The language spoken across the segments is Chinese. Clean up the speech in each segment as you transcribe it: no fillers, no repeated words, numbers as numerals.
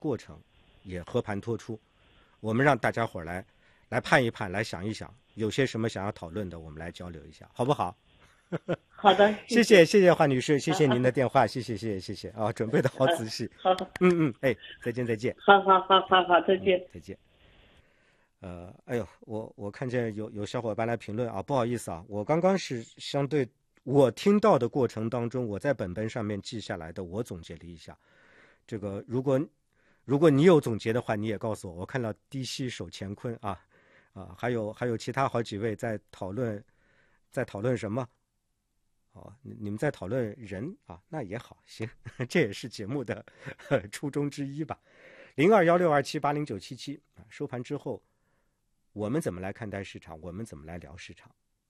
过程也和盘托出，我们让大家伙来判一判，来想一想，有些什么想要讨论的，我们来交流一下，好不好？ 好的， 谢谢华女士，谢谢您的电话，谢谢啊，准备的好仔细。 好， 哎，再见。 好，再见。 再见。哎呦，我看见有小伙伴来评论啊，不好意思啊，我刚刚是相对我听到的过程当中，我在本上面记下来的，我总结了一下。这个如果你有总结的话，你也告诉我。我看到低息守乾坤还有其他好几位在讨论什么？你们在讨论人啊，那也好，行，这也是节目的初衷之一吧。021627809777收盘之后，我们怎么来看待市场？我们怎么来聊市场？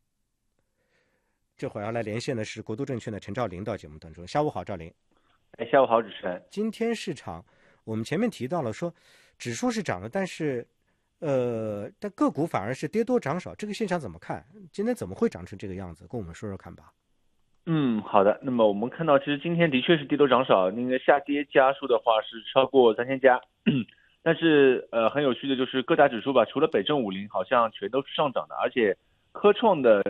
这会儿要来连线的是国都证券的陈兆林到节目当中。下午好，兆林。 下午好，主持人。 今天市场我们前面提到了说，指数是涨的，但是但个股反而是跌多涨少，这个现象怎么看？今天怎么会长成这个样子？跟我们说说看吧。 好的。那么我们看到，其实今天的确是跌多涨少，那个下跌家数的话是超过3000家，但是很有趣的就是各大指数吧，除了北证50好像全都是上涨的，而且科创的，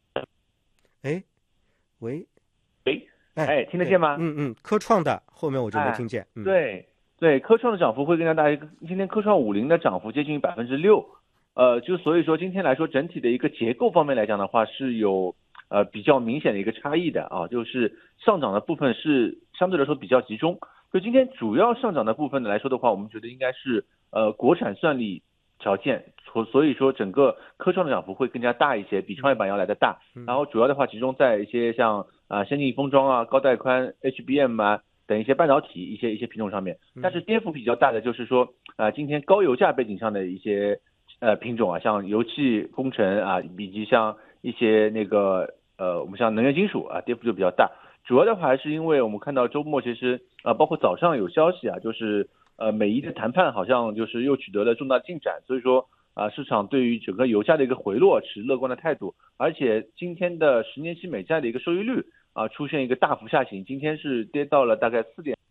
喂， 听得见吗？ 科创的后面我就没听见。 对，科创的涨幅会更加大，今天科创50的涨幅接近6%，就所以说今天来说整体的一个结构方面来讲的话是有比较明显的一个差异的啊，就是上涨的部分是相对来说比较集中。就今天主要上涨的部分来说的话，我们觉得应该是国产算力条件，所以说整个科创的涨幅会更加大一些，比创业板要来的大。然后主要的话集中在一些像先进封装啊、高带宽、HBM 啊等一些半导体一些品种上面。但是跌幅比较大的就是说今天高油价背景上的一些品种啊，像油气工程啊，以及像一些那个我们像能源金属啊，跌幅就比较大。主要的话还是因为我们看到周末其实包括早上有消息啊，就是美伊的谈判好像就是又取得了重大进展，所以说市场对于整个油价的一个回落持乐观的态度。而且今天的10年期美债的一个收益率出现一个大幅下行，今天是跌到了大概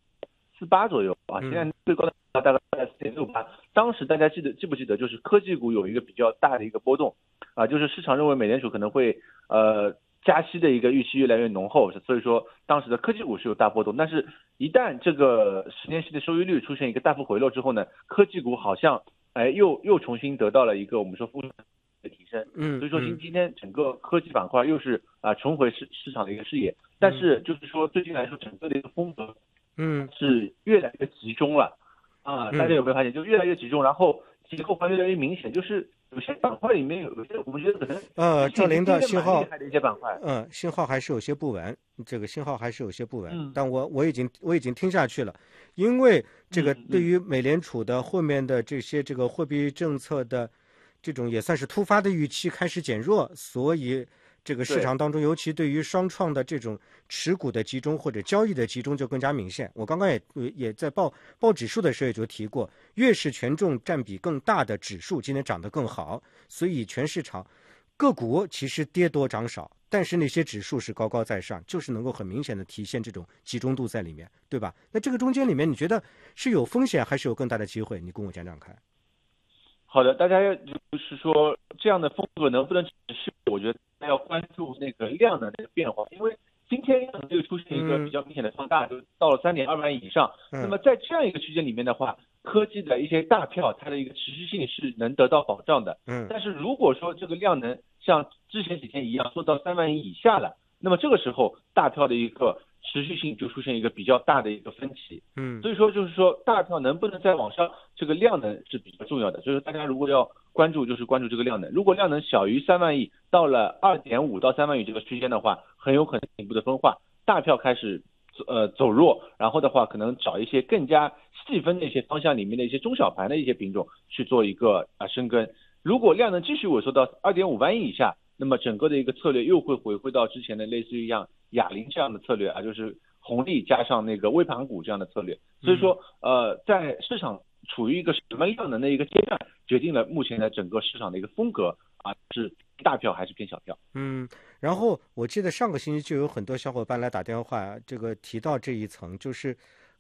4.48左右啊，现在最高的大概4.68。当时大家记不记得，就是科技股有一个比较大的一个波动就是市场认为美联储可能会加息的一个预期越来越浓厚，所以说当时的科技股是有大波动。但是一旦这个10年期的收益率出现一个大幅回落之后呢，科技股好像又重新得到了一个我们说负的提升。所以说今天整个科技板块又是重回市场的一个视野。但是就是说最近来说整个的一个风格是越来越集中了大家有没有发现就越来越集中，然后结构化越来越明显，就是有些板块里面有些我们觉得可能赵林的信号厉害的一些板块信号还是有些不稳，这个信号还是有些不稳但我已经听下去了。因为这个对于美联储的后面的这些这个货币政策的这种也算是突发的预期开始减弱，所以这个市场当中尤其对于双创的这种持股的集中或者交易的集中就更加明显。我刚刚也在报指数的时候也就提过，越是权重占比更大的指数今天涨得更好，所以全市场个股其实跌多涨少，但是那些指数是高高在上，就是能够很明显的体现这种集中度在里面，对吧？那这个中间里面你觉得是有风险还是有更大的机会？你跟我讲讲看。 好的，大家就是说这样的风格能不能持续，我觉得要关注那个量能的变化，因为今天量能就出现一个比较明显的放大，就到了3.2万亿以上。那么在这样一个区间里面的话，科技的一些大票它的一个持续性是能得到保障的。但是如果说这个量能像之前几天一样做到3万亿以下了，那么这个时候大票的一个持续性就出现一个比较大的一个分歧。所以说就是说大票能不能再往上，这个量能是比较重要的。所以说大家如果要关注，就是关注这个量能。如果量能小于3万亿，到了2.5到3万亿这个区间的话，很有可能进一步的分化，大票开始走弱，然后的话可能找一些更加细分的一些方向里面的一些中小盘的一些品种去做一个深耕。如果量能继续萎缩到2.5万亿以下，那么整个的一个策略又会回归到之前的类似于像哑铃这样的策略就是红利加上那个微盘股这样的策略。所以说在市场处于一个什么量能的一个阶段，决定了目前的整个市场的一个风格是大票还是偏小票。 然后我记得上个星期就有很多小伙伴来打电话这个提到这一层，就是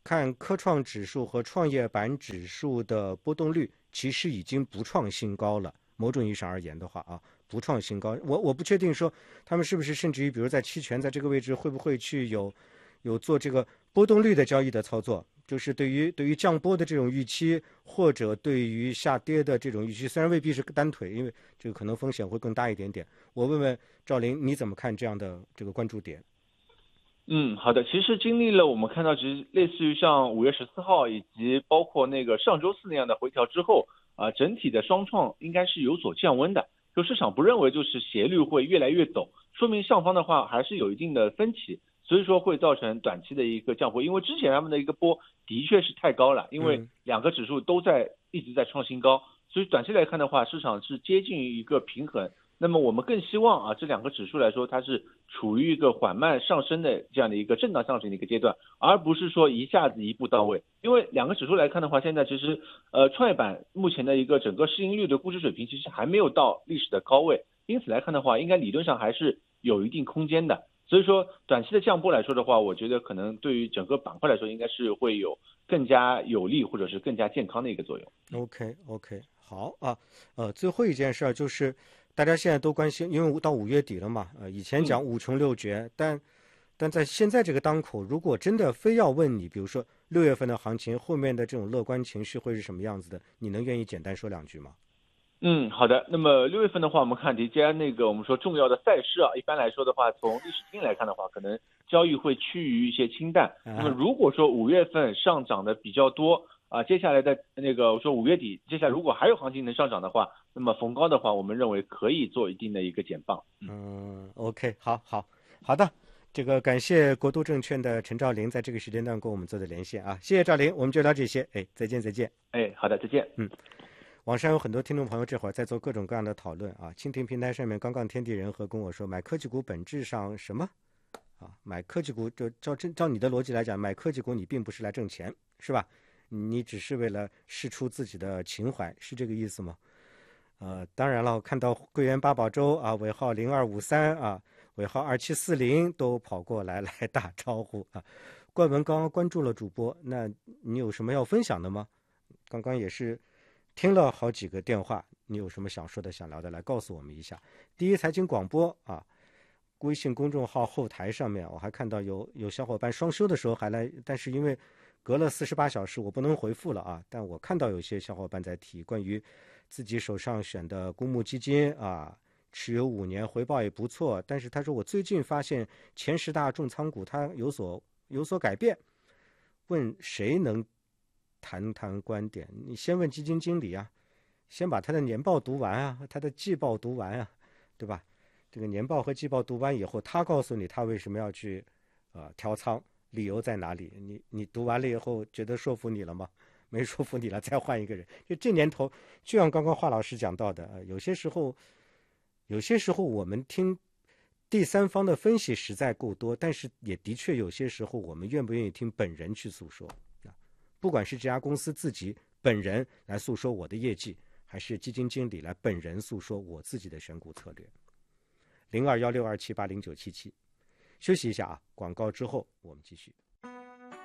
看科创指数和创业板指数的波动率，其实已经不创新高了。某种意义上而言的话啊，不创新高。我不确定说他们是不是甚至于，比如在期权在这个位置会不会去有做这个波动率的交易的操作，就是对于降波的这种预期，或者对于下跌的这种预期，虽然未必是单腿，因为这个可能风险会更大一点点。我问问赵林，你怎么看这样的这个关注点？ 好的。其实经历了我们看到，其实类似于像5月14号以及包括那个上周四那样的回调之后，整体的双创应该是有所降温的。就市场不认为就是斜率会越来越陡，说明上方的话还是有一定的分歧，所以说会造成短期的一个降波。因为之前他们的一个波的确是太高了，因为两个指数都一直在创新高，所以短期来看的话，市场是接近于一个平衡。那么我们更希望这两个指数来说，它是处于一个缓慢上升的这样的一个震荡上行的一个阶段，而不是说一下子一步到位。因为两个指数来看的话，现在其实创业板目前的一个整个市盈率的估值水平其实还没有到历史的高位，因此来看的话，应该理论上还是有一定空间的。所以说短期的降波来说的话，我觉得可能对于整个板块来说，应该是会有更加有利或者是更加健康的一个作用。 OK， 好啊，最后一件事就是大家现在都关心，因为到5月底了嘛，以前讲五穷六绝，但在现在这个当口，如果真的非要问你，比如说6月份的行情后面的这种乐观情绪会是什么样子的，你能愿意简单说两句吗？ 好的。那么6月份的话，我们看叠加那个我们说重要的赛事一般来说的话，从历史经验来看的话，可能交易会趋于一些清淡。那么如果说5月份上涨的比较多接下来的那个我说5月底，接下来如果还有行情能上涨的话，那么逢高的话，我们认为可以做一定的一个减磅。 OK， 好的。这个感谢国都证券的陈兆林在这个时间段跟我们做的连线啊，谢谢兆林，我们就聊这些，再见。 好的，再见。 网上有很多听众朋友这会儿在做各种各样的讨论啊。蜻蜓平台上面刚刚天地人和跟我说，买科技股本质上什么买科技股就照你的逻辑来讲，买科技股你并不是来挣钱，是吧？你只是为了释出自己的情怀，是这个意思吗？当然了，我看到桂圆八宝粥尾号0253尾号2740都跑过来打招呼冠文刚刚关注了主播，那你有什么要分享的吗？刚刚也是听了好几个电话，你有什么想说的想聊的来告诉我们一下。第一财经广播微信公众号后台上面我还看到有小伙伴双休的时候还来，但是因为隔了48小时我不能回复了但我看到有些小伙伴在提关于自己手上选的公募基金持有5年回报也不错，但是他说我最近发现前10大重仓股它有所改变，问谁能谈谈观点？你先问基金经理先把他的年报读完他的季报读完对吧？这个年报和季报读完以后，他告诉你他为什么要去调仓，理由在哪里？你读完了以后觉得说服你了吗？没说服你了，再换一个人。就这年头，就像刚刚华老师讲到的有些时候我们听第三方的分析实在够多，但是也的确有些时候我们愿不愿意听本人去诉说不管是这家公司自己本人来诉说我的业绩，还是基金经理来本人诉说我自己的选股策略。021627809777，休息一下广告之后我们继续。